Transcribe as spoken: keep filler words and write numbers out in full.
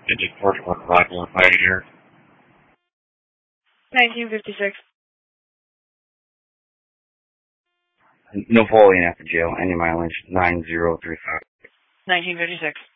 Digit four one five one five here. nineteen fifty-six. No Napoleon after jail. Any mileage nine zero three five. nineteen fifty-six.